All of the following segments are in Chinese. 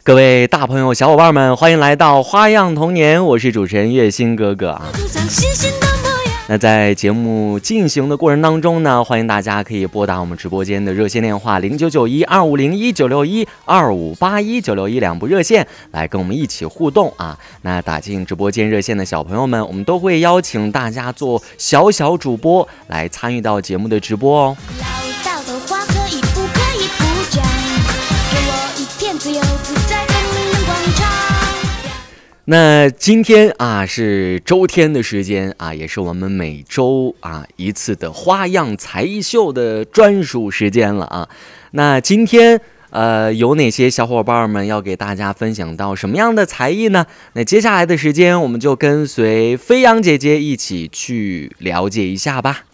各位大朋友小伙伴们，欢迎来到花样童年，我是主持人月星哥哥啊。那在节目进行的过程当中呢，欢迎大家可以拨打我们直播间的热线电话099125019615581961两部热线来跟我们一起互动啊。那打进直播间热线的小朋友们，我们都会邀请大家做小小主播来参与到节目的直播哦。那今天啊是周天的时间啊，也是我们每周一次的花样才艺秀的专属时间了啊。那今天有哪些小伙伴们要给大家分享到什么样的才艺呢？那接下来的时间我们就跟随飞扬姐姐一起去了解一下吧。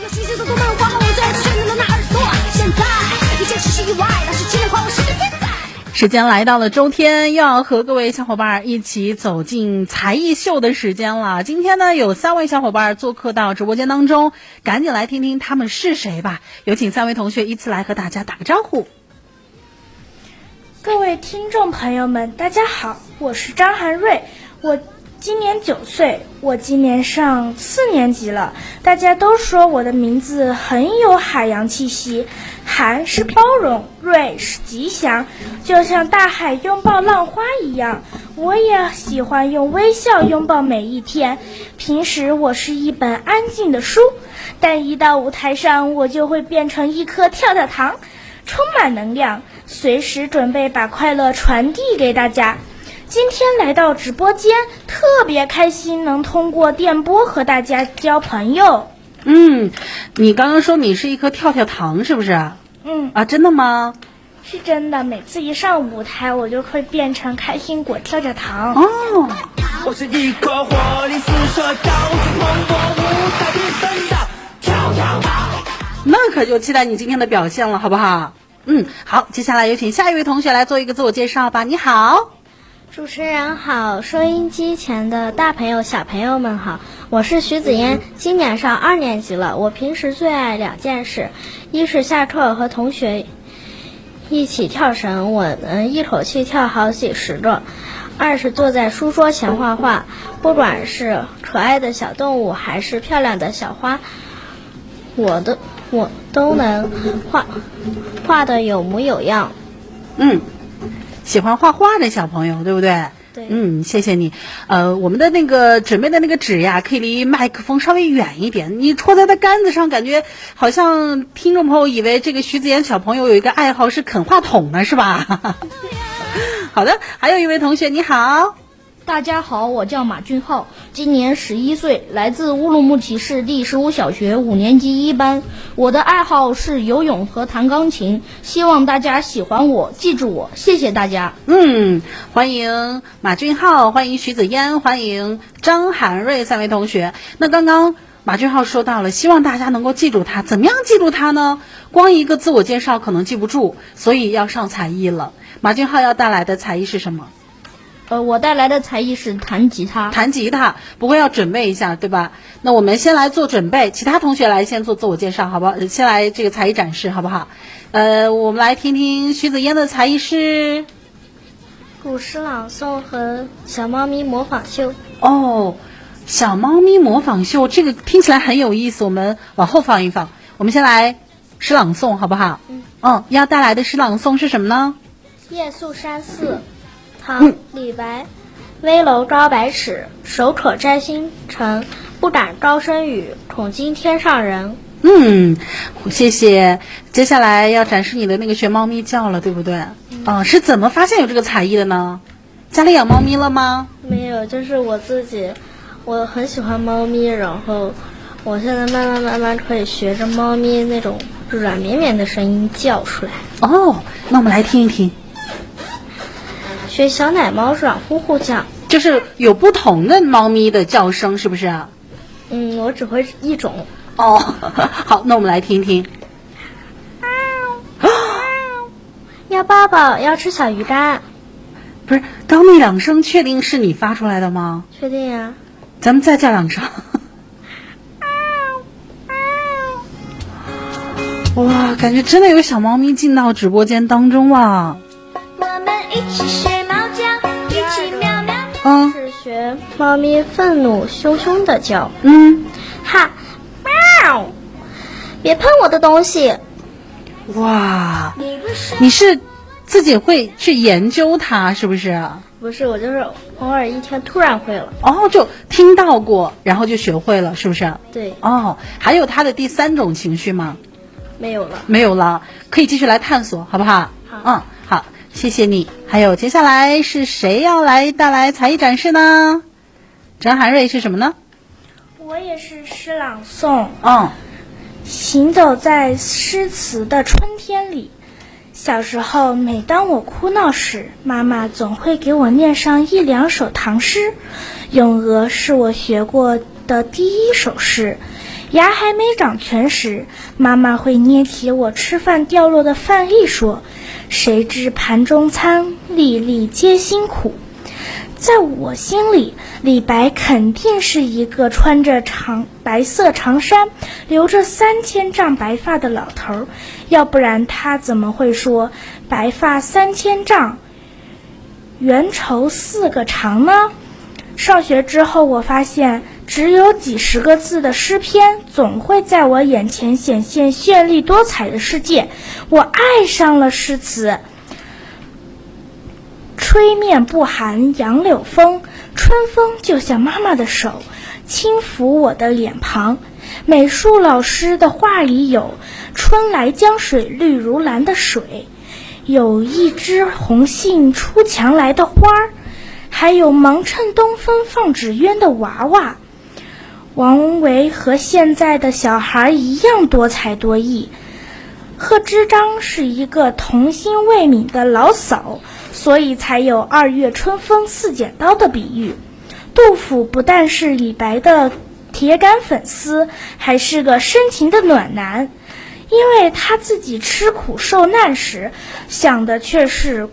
时间来到了周天，又要和各位小伙伴一起走进才艺秀的时间了。今天呢，有3位小伙伴做客到直播间当中，赶紧来听听他们是谁吧。有请3位同学依次来和大家打个招呼。 各位听众朋友们，大家好，我是张涵瑞，我今年9岁，我今年上4年级了。大家都说我的名字很有海洋气息，涵是包容，瑞是吉祥，就像大海拥抱浪花一样。我也喜欢用微笑拥抱每一天。平时我是一本安静的书，但一到舞台上，我就会变成一颗跳跳糖，充满能量，随时准备把快乐传递给大家。今天来到直播间，特别开心能通过电波和大家交朋友。 你刚刚说你是一颗跳跳糖是不是？真的吗？ 是真的，每次一上舞台我就会变成开心果跳跳糖。 我是一颗活力四射、高举蓬勃、五彩缤纷的跳跳糖。 那可就期待你今天的表现了，好不好？好，接下来有请下一位同学来做一个自我介绍吧。你好。 主持人好，收音机前的大朋友小朋友们好，我是徐子嫣，今年上2年级了。我平时最爱2件事，一是下课和同学一起跳绳，我能一口气跳好几10个；二是坐在书桌前画画，不管是可爱的小动物还是漂亮的小花，我都能画得有模有样。 喜欢画画的小朋友，对不对？ 对。 谢谢你。我们的那个准备的那个纸呀，可以离麦克风稍微远一点。你戳在它杆子上，感觉好像听众朋友以为这个徐子嫣小朋友有一个爱好是啃话筒呢，是吧？好的，还有一位同学，你好。 大家好，我叫马俊浩，今年11岁，来自乌鲁木齐市第15小学5年级1班。我的爱好是游泳和弹钢琴，希望大家喜欢我，记住我，谢谢大家。 欢迎马俊浩，欢迎徐子嫣，欢迎张涵瑞3位同学。那刚刚马俊浩说到了，希望大家能够记住他，怎么样记住他呢？光一个自我介绍可能记不住，所以要上才艺了。马俊浩要带来的才艺是什么？ 我带来的才艺是弹吉他。 弹吉他，不过要准备一下，对吧？那我们先来做准备，其他同学来先做自我介绍，好不好？先来这个才艺展示，好不好？我们来听听徐子嫣的才艺是古诗朗诵和小猫咪模仿秀。 小猫咪模仿秀，这个听起来很有意思，我们往后放一放。我们先来诗朗诵，好不好？要带来的诗朗诵是什么呢？ 夜宿山寺，唐·李白。危楼高百尺，手可摘星辰。不敢高声语，恐惊天上人。 谢谢。接下来要展示你的那个学猫咪叫了，对不对？是怎么发现有这个才艺的呢？家里养猫咪了吗？ 没有，就是我自己，我很喜欢猫咪，然后我现在慢慢可以学着猫咪那种软绵绵的声音叫出来。 那我们来听一听。 学小奶猫软乎乎叫， 就是有不同的猫咪的叫声，是不是？ 我只会一种。 好，那我们来听听。 要抱抱，要吃小鱼干。 不是，刚那2声确定是你发出来的吗？ 确定呀。 咱们再叫2声。哇，感觉真的有小猫咪进到直播间当中啊。 我们一起学猫叫，一起喵喵。是学猫咪愤怒凶凶的叫。哈，喵！别碰我的东西。 哇，你是自己会去研究它是不是？ 不是，我就是偶尔一天突然会了。 哦，就听到过，然后就学会了，是不是？ 对。 哦，还有它的第3种情绪吗？ 没有了。 没有了，可以继续来探索，好不好？ 好。 好，谢谢你。还有接下来是谁要来带来才艺展示呢？张涵瑞是什么呢？ 我也是诗朗诵。行走在诗词的春天里。小时候，每当我哭闹时，妈妈总会给我念上1、2首唐诗。《咏鹅》是我学过的第1首诗。牙还没长全时，妈妈会捏起我吃饭掉落的饭粒说：“谁知盘中餐，粒粒皆辛苦。”在我心里，李白肯定是一个穿着白色长衫、留着3000丈白发的老头，要不然他怎么会说“白发3000丈，缘愁4个长”呢？上学之后，我发现只有几十个字的诗篇总会在我眼前显现绚丽多彩的世界，我爱上了诗词。吹面不寒杨柳风，春风就像妈妈的手，轻抚我的脸庞。美术老师的画里有春来江水绿如蓝的水，有一枝红杏出墙来的花儿，还有忙趁东风放纸鸢的娃娃。王维和现在的小孩一样多才多艺。贺知章是一个童心未泯的老叟，所以才有2月春风4剪刀的比喻。杜甫不但是李白的铁杆粉丝，还是个深情的暖男，因为他自己吃苦受难时，想的却是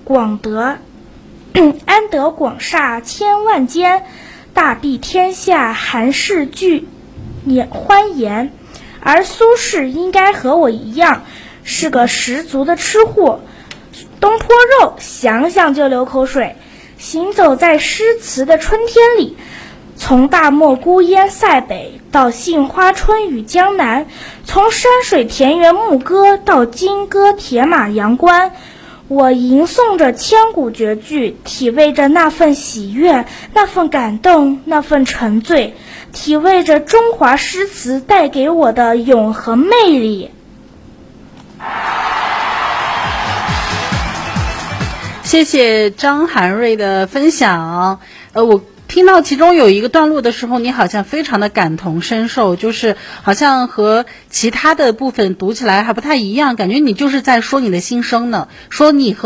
安得广厦千万间，大庇天下寒士俱欢颜。而苏轼应该和我一样，是个十足的吃货，东坡肉想想就流口水。行走在诗词的春天里，从大漠孤烟塞北到杏花春雨江南，从山水田园牧歌到金戈铁马阳关，我吟诵着千古绝句，体味着那份喜悦，那份感动，那份沉醉，体味着中华诗词带给我的永恒魅力。 谢谢张涵瑞的分享。我听到其中有一个段落的时候，你好像非常的感同身受，就是好像和其他的部分读起来还不太一样，感觉你就是在说你的心声呢，说你和